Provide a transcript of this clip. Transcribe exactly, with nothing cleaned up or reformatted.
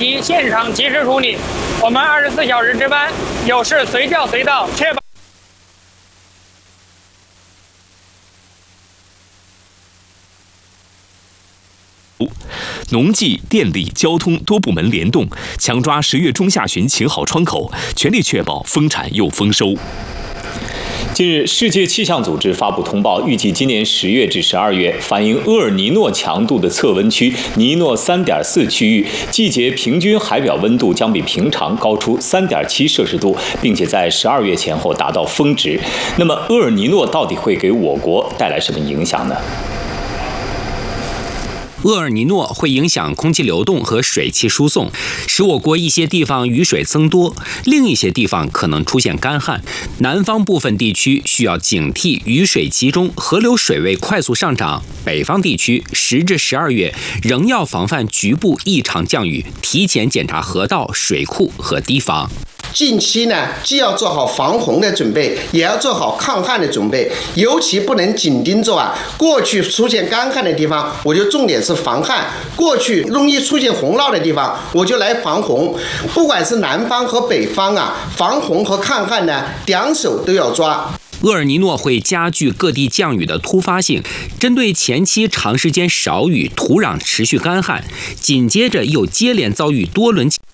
题现场及时处理。我们二十四小时值班，有事随叫随到，确保。 农技、电力、交通多部门联动，强抓十月中下旬晴好窗口，全力确保丰产又丰收。 近日，世界气象组织发布通报，预计今年十月至十二月，反映厄尔尼诺强度的测温区尼诺 三点四 区域，季节平均海表温度将比平常高出 三点七 摄氏度，并且在十二月前后达到峰值。那么，厄尔尼诺到底会给我国带来什么影响呢？ 厄尔尼诺会影响空气流动和水汽输送，使我国一些地方雨水增多，另一些地方可能出现干旱。南方部分地区需要警惕雨水集中、河流水位快速上涨；北方地区十至十二月仍要防范局部异常降雨，提前检查河道、水库和堤防。 近期呢，既要做好防洪的准备，也要做好抗旱的准备，尤其不能紧盯着啊，过去出现干旱的地方，我就重点是防旱；过去容易出现洪涝的地方，我就来防洪。不管是南方和北方啊，防洪和抗旱呢，两手都要抓。 厄尔尼诺会加剧各地降雨的突发性，针对前期长时间少雨、土壤持续干旱，紧接着又接连遭遇多轮。